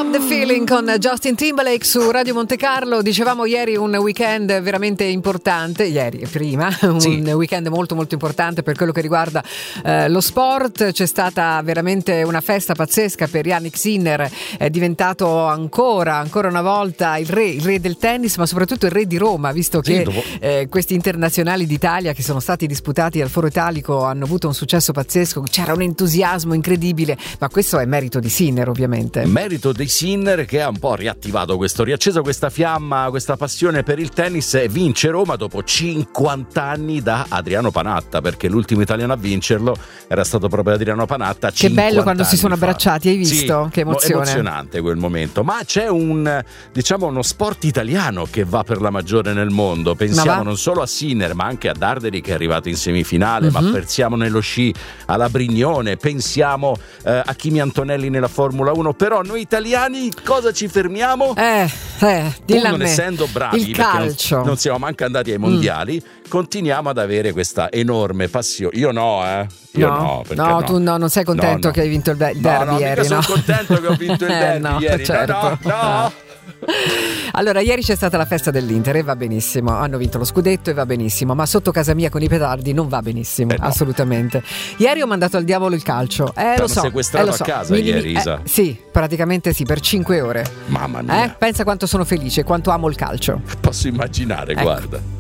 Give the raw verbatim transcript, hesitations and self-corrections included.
Got the Feeling con Justin Timberlake su Radio Monte Carlo. Dicevamo ieri un weekend veramente importante, ieri e prima, un sì. weekend molto molto importante per quello che riguarda eh, lo sport. C'è stata veramente una festa pazzesca per Jannik Sinner, è diventato ancora ancora una volta il re, il re del tennis, ma soprattutto il re di Roma, visto che sì, eh, questi internazionali d'Italia che sono stati disputati al Foro Italico hanno avuto un successo pazzesco, c'era un entusiasmo incredibile, ma questo è merito di Sinner, ovviamente. Merito di Sinner, che ha un po' riattivato questo, riacceso questa fiamma, questa passione per il tennis, e vince Roma dopo cinquanta anni da Adriano Panatta, perché l'ultimo italiano a vincerlo era stato proprio Adriano Panatta. Che bello quando si sono abbracciati, hai visto? Sì, che emozione. Emozionante quel momento. Ma c'è un, diciamo, uno sport italiano che va per la maggiore nel mondo. Pensiamo non solo a Sinner, ma anche a Darderi, che è arrivato in semifinale, uh-huh. ma pensiamo nello sci alla Brignone, pensiamo eh, a Kimi Antonelli nella Formula uno. Però noi italiani cosa ci fermiamo? Eh, eh, Pur non essendo bravi, il calcio. Non, non siamo manco andati ai mondiali, mm. continuiamo ad avere questa enorme passione. Io no, eh. Io no, no, no, no, tu no, non sei contento no, no. che hai vinto il derby no, no, ieri, no? no? Sono contento che ho vinto il derby eh, no, ieri. Certo. No, no, no. Allora, ieri c'è stata la festa dell'Inter e va benissimo, hanno vinto lo scudetto e va benissimo, ma sotto casa mia con i petardi non va benissimo, eh no. assolutamente. Ieri ho mandato al diavolo il calcio, eh lo so, sequestrato eh, lo so. a casa mi, ieri, eh, Isa. Sì, praticamente sì, per cinque ore. Mamma mia. Eh? Pensa quanto sono felice, quanto amo il calcio. Posso immaginare, ecco. guarda.